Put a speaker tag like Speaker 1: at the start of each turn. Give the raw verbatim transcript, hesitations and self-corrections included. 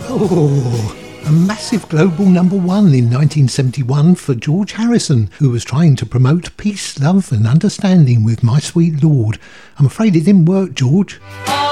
Speaker 1: Oh, a massive global number one in nineteen seventy-one for George Harrison, who was trying to promote peace, love and understanding with My Sweet Lord. I'm afraid it didn't work, George.